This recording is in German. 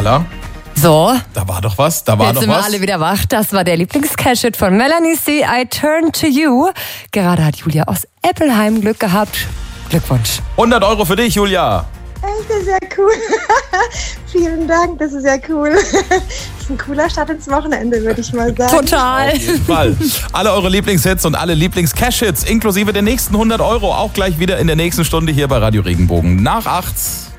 Hoppala. So. Da war doch was, da war Jetzt doch sind wir was. alle wieder wach. Das war der Lieblings-Cash-Hit von Melanie C. I Turn to You. Gerade hat Julia aus Eppelheim Glück gehabt. Glückwunsch. 100 Euro für dich, Julia. Echt, das ist ja cool. Vielen Dank, das ist ja cool. Das ist ein cooler Start ins Wochenende, würde ich mal sagen. Total. Auf jeden Fall. Alle eure Lieblingshits und alle Lieblings-Cash-Hits inklusive den nächsten 100 Euro auch gleich wieder in der nächsten Stunde hier bei Radio Regenbogen. Nach 8.